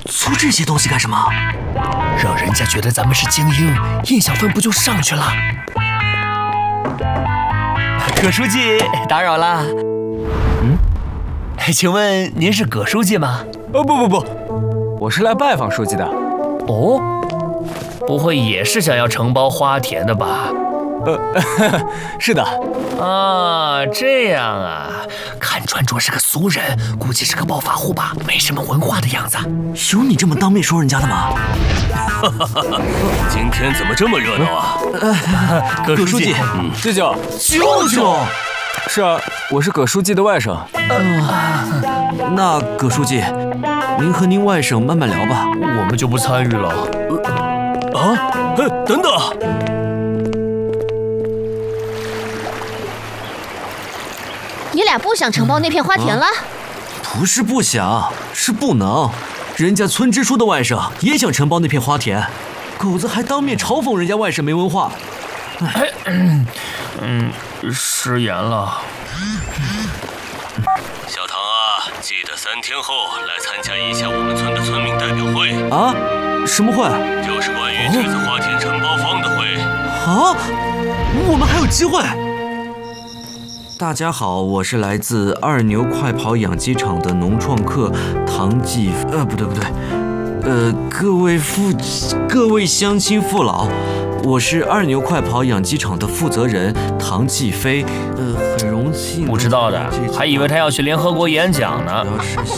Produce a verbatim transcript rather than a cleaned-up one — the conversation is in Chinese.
粗这些东西干什么？ 让人家觉得咱们是精英，印象分不就上去了？葛书记，打扰啦。嗯，请问您是葛书记吗？ 哦，不不不，我是来拜访书记的。 哦，不会也是想要承包花田的吧？ 呃，呵呵是的。 啊，这样啊，看穿着是个俗人，估计是个暴发户吧，没什么文化的样子。 有你这么当面说人家的吗？ 今天怎么这么热闹啊？ 葛书记， 嗯，舅舅， 舅舅， 是啊，我是葛书记的外甥。 嗯，那葛书记，您和您外甥慢慢聊吧， 我们就不参与了。 啊，哎，等等。 你俩不想承包那片花田了？啊、 不是不想，是不能。人家村支书的外甥也想承包那片花田，狗子还当面嘲讽人家外甥没文化。 哎，嗯，嗯，失言了。 小唐啊，记得三天后来参加一下我们村的村民代表会啊？什么会？ 就是关于这次花田承包方的会。 啊？我们还有机会？大家好，我是来自二牛快跑养鸡场的农创客唐继，呃，不对不对，呃，各位父，各位乡亲父老，我是二牛快跑养鸡场的负责人唐继飞，呃，很荣幸。 不知道的，还以为他要去联合国演讲呢。